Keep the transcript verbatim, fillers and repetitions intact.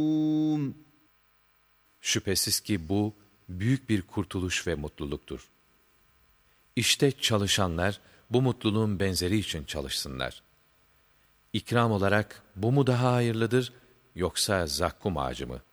Şüphesiz ki bu büyük bir kurtuluş ve mutluluktur. İşte çalışanlar bu mutluluğun benzeri için çalışsınlar. İkram olarak bu mu daha hayırlıdır yoksa zakkum ağacı mı?